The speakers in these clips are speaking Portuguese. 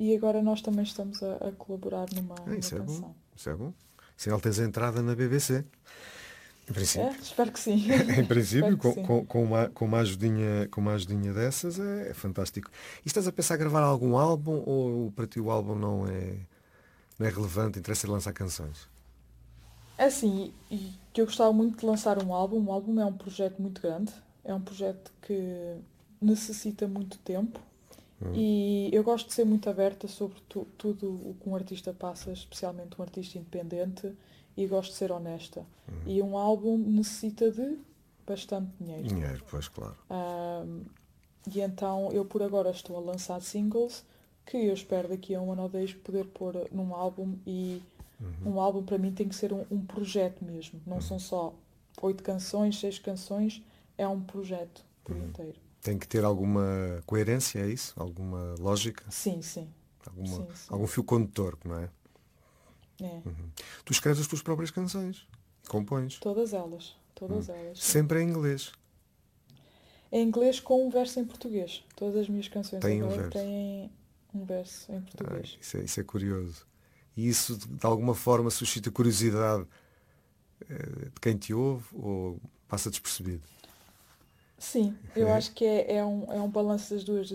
E agora nós também estamos a colaborar numa Isso é bom. canção. Isso é bom. Sinal tens a entrada na BBC. Em É? princípio. Espero que sim. Em princípio, Espero que sim. com uma ajudinha dessas é fantástico. E estás a pensar em gravar algum álbum ou para ti o álbum não é relevante, interessa lançar canções? É assim, e que eu gostava muito de lançar um álbum. Um álbum é um projeto muito grande. É um projeto que necessita muito tempo. E eu gosto de ser muito aberta sobre tudo o que um artista passa, especialmente um artista independente, e gosto de ser honesta. E um álbum necessita de bastante dinheiro. Dinheiro, pois claro. E então eu por agora estou a lançar singles que eu espero daqui a um ano ou dois poder pôr num álbum. E um álbum para mim tem que ser um projeto mesmo. Não são só 8 canções, 6 canções, é um projeto por inteiro. Tem que ter alguma coerência, é isso? Alguma lógica? Sim, sim. Sim, sim. Algum fio condutor, não é? É. Tu escreves as tuas próprias canções, compões. Todas elas. Todas elas, sim. Sempre em inglês. Em inglês com um verso em português. Todas as minhas canções Tem um agora verso. têm um verso em português. Isso é curioso. E isso de alguma forma suscita curiosidade de quem te ouve ou passa despercebido? Sim, eu acho que é um balanço das duas,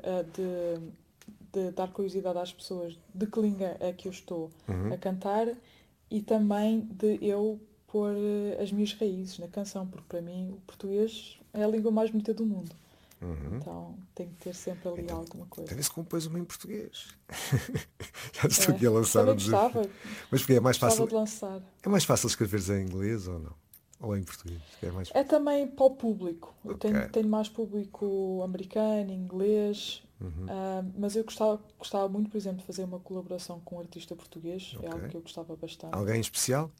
de dar curiosidade às pessoas de que língua é que eu estou a cantar e também de eu pôr as minhas raízes na canção, porque para mim o português é a língua mais bonita do mundo. Então tem que ter sempre ali alguma coisa. Talvez compôs uma em português. Já estou aqui a lançar Também um desafio. gostava, Mas porque gostava de lançar. é mais fácil escreveres em inglês ou não? Ou em português? É mais É também para o público. Eu Ok. tenho mais público americano, inglês, mas eu gostava muito, por exemplo, de fazer uma colaboração com um artista português. É algo Ok. que eu gostava bastante. Alguém especial?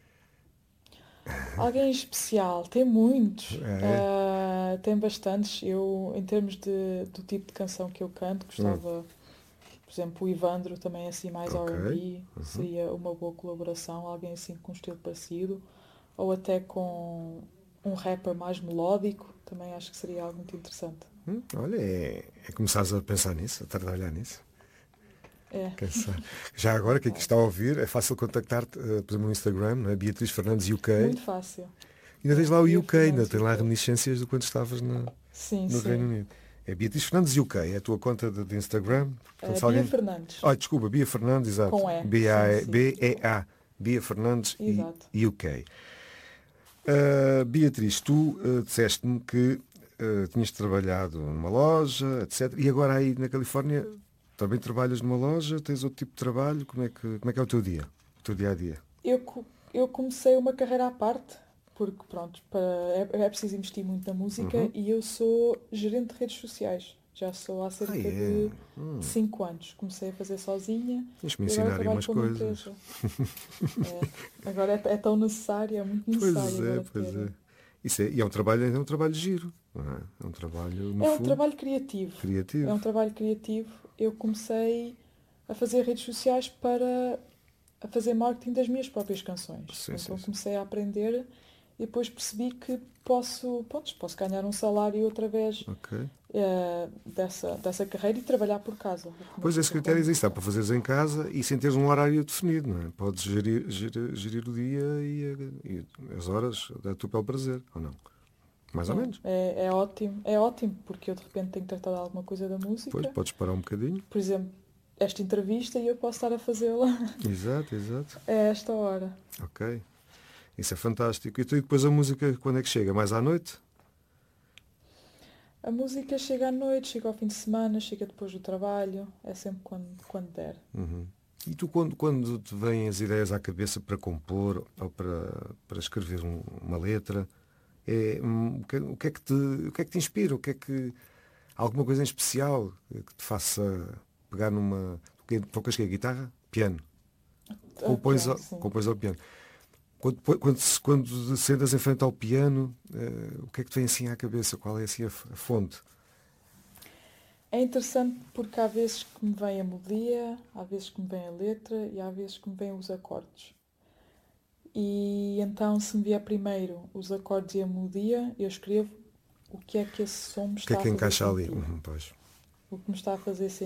Alguém especial, tem muitos. É. Tem bastantes. Eu, em termos do tipo de canção que eu canto, gostava, por exemplo, o Ivandro também é assim mais Ok. R&B, seria uma boa colaboração, alguém assim com um estilo parecido, ou até com um rapper mais melódico, também acho que seria algo muito interessante. Olha, é começares a pensar nisso, a trabalhar nisso. É, Quem sabe? Já agora, quem está a ouvir, é fácil contactar-te, por exemplo, no Instagram, não é? Beatriz Fernandes UK. muito fácil. Ainda tens lá o Bia UK, ainda Fernandes tem lá UK. reminiscências de quando estavas Sim, no Reino sim. Unido. É Beatriz Fernandes UK, é a tua conta de Instagram. Portanto, se Bia alguém... Fernandes, Desculpa, Bia Fernandes, exato. com E. Sim, B-A-E, sim. B-E-A. Bia Fernandes Exato. e UK. Beatriz, tu disseste-me que tinhas trabalhado numa loja, etc. E agora aí na Califórnia também trabalhas numa loja? Tens outro tipo de trabalho? Como é que é o teu dia? O teu dia a dia? Eu comecei uma carreira à parte, porque pronto, é preciso investir muito na música e eu sou gerente de redes sociais. Já sou há cerca É. de 5 anos. Comecei a fazer sozinha Tens que me e agora ensinar aí trabalho umas para uma coisas. empresa. Agora é tão necessário, é muito necessário Pois é, agora pois ter. é. E é um trabalho giro, não é? É um trabalho, no É um fundo, trabalho criativo. É criativo. um trabalho criativo. Eu comecei a fazer redes sociais para a fazer marketing das minhas próprias canções. Sim, sim, Então sim. comecei a aprender e depois percebi que posso ganhar um salário através Ok. dessa carreira e trabalhar por casa, o que me Pois esse fica critério existe, dá cômodo. para fazeres em casa e sem teres um horário definido, não é? Podes gerir o dia e as horas da tua bel prazer, ou não? Mais ou menos. É ótimo, porque eu de repente tenho que tratar de alguma coisa da Depois música, podes parar um bocadinho. por exemplo, esta entrevista e eu posso estar a fazê-la Exato, exato. a esta hora. Ok. Isso é fantástico. E depois a música, quando é que chega? Mais à noite? A música chega à noite, chega ao fim de semana, chega depois do trabalho, é sempre quando der. E tu, quando te vêm as ideias à cabeça para compor ou para escrever uma letra, o que é que te inspira? Alguma coisa em especial que te faça pegar numa... Tocas que é guitarra? Piano. Compões Piano, ao, sim. compões ao piano. Quando te sentas em frente ao piano, o que é que te vem assim à cabeça? Qual é assim a fonte? É interessante porque há vezes que me vem a melodia, há vezes que me vem a letra e há vezes que me vêm os acordes. E então, se me vier primeiro os acordes e a melodia, eu escrevo o que é que esse som me O que é está a que fazer encaixa ali? sentir. Pois. O que me está a fazer sentir.